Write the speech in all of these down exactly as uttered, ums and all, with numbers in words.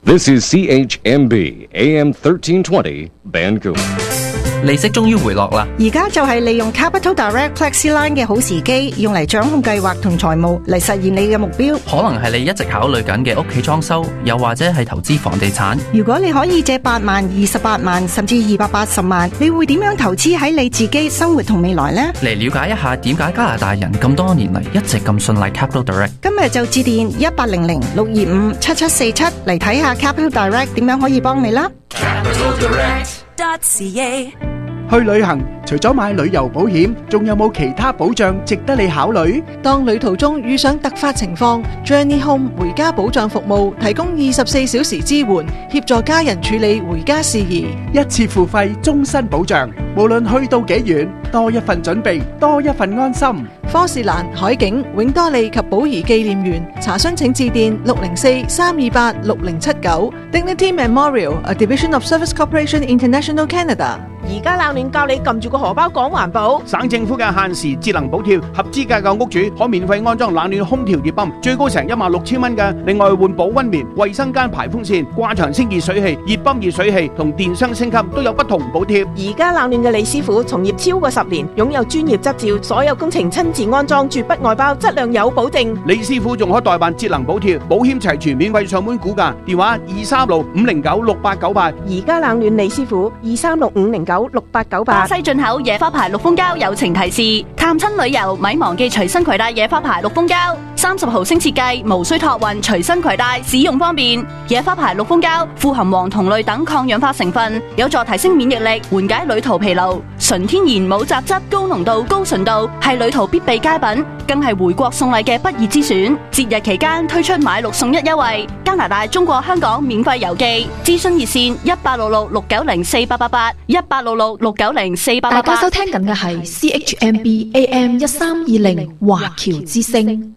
This is C H M B A M thirteen twenty Vancouver。 利息終於回落啦！ 而家就係利用 Capital Direct FlexiLine 嘅好時機，用嚟掌控計劃同財務，嚟實現你嘅目標。 可能係你一直考慮緊嘅屋企裝修，又或者係投資房地產。 如果你可以借八萬、二十八萬，甚至二百八十萬，你會點樣投資喺你自己生活同未來呢？ 嚟了解一下點解加拿大人咁多年嚟一直咁信賴 Capital Direct。 今日就致電一八零零六二五七七四七嚟睇下 Capital Direct 點樣可以幫你啦。 Capital Direct dot C A。 去旅行除咗買旅遊保險，仲有冇其他保障值得你考慮？ 當旅途中遇上突發情況， Journey Home 回家保障服務提供二十四小時支援，協助家人處理回家事宜， 一次付費，終身保障。無論去到幾遠，多一份準備，多一份安心。 科士蘭、海景、永多利及寶儀紀念園查詢請致電六零四三二八六零七九。Dignity Memorial, a division of Service Corporation International Canada。 而家冷暖教你撳住個荷包講環保。 省政府嘅限時節能補貼，合資格嘅屋主可免費安裝冷暖空調熱泵，最高成一萬六千蚊嘅。另外換保溫棉、衛生間排風扇、掛牆式熱水器、熱泵熱水器同電箱升級都有不同補貼。 而家冷暖嘅李師傅從業超過十年，擁有專業執照，所有工程親自安裝，絕不外包，質量有保證。 李師傅仲可代辦節能補貼，保險齊全，免費上門估價，電話二三六五零九六八九八。 而家冷暖李師傅二三六五零九六八九八。 巴西進口野花牌綠蜂膠友情提示：探親旅遊咪忘記隨身攜帶野花牌綠蜂膠，三十毫升設計，無需託運，隨身攜帶，使用方便。野花牌綠蜂膠富含黃酮類等抗氧化成分，有助提升免疫力，緩解旅途疲勞。純天然冇雜質，高濃度、高純度，係旅途必備佳品，更係回國送禮嘅不二之選。節日期間推出買六送一優惠，加拿大、中國香港免費郵寄。諮詢熱線一八六六六九零四八八八一八六六六九零四八八八。 大家收聽緊嘅係 C H M B A M 一三二零華僑之聲。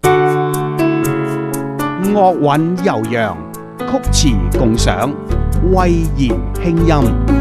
樂韻悠揚，曲詞共賞，慧言輕音。